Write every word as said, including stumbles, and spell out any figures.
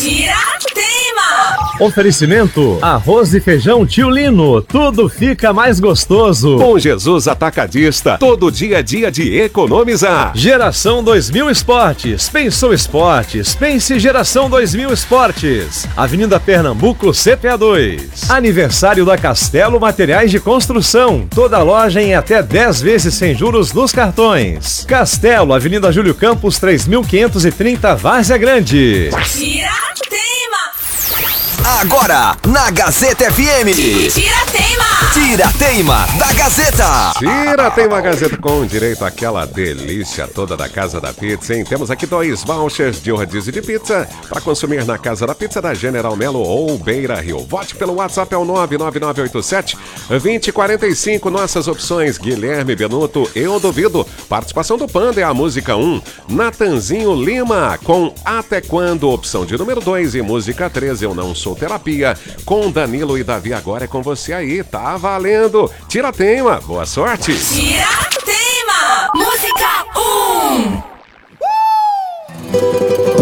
Tiratema! Oferecimento: arroz e feijão Tio Lino, tudo fica mais gostoso. Bom Jesus Atacadista, todo dia é dia de economizar. Geração dois mil Esportes, pensou esportes, pense Geração dois mil Esportes. Avenida Pernambuco, C P A dois. Aniversário da Castelo Materiais de Construção, toda loja em até dez vezes sem juros nos cartões. Castelo, Avenida Júlio Campos, três mil quinhentos e trinta, Várzea Grande. Tiratema! Agora, na Gazeta F M. Tiratema! Tiratema da Gazeta. Tiratema Gazeta com direito àquela delícia toda da Casa da Pizza, hein? Temos aqui dois vouchers de um rodízio de pizza para consumir na Casa da Pizza da General Melo ou Beira Rio. Vote pelo WhatsApp ao nove nove nove oito sete, dois zero quatro cinco. Nossas opções: Guilherme Benuto, Eu Duvido. Participação do Panda é a música um. Natanzinho Lima com Até Quando, opção de número dois. E música três, Eu Não Sou Terapia, com Danilo e Davi. Agora é com você aí, tá valendo. Tiratema, boa sorte. Tiratema!